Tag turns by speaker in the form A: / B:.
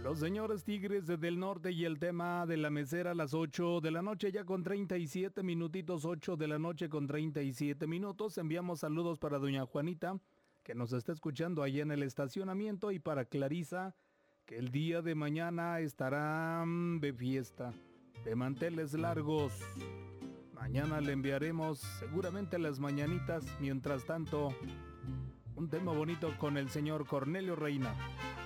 A: Los señores Tigres del Norte y el tema de la mesera a las 8 de la noche, ya con 37 minutitos, 8 de la noche con 37 minutos. Enviamos saludos para doña Juanita, que nos está escuchando ahí en el estacionamiento, y para Clarisa, que el día de mañana estará de fiesta, de manteles largos. Mañana le enviaremos seguramente las mañanitas. Mientras tanto, un tema bonito con el señor Cornelio Reina.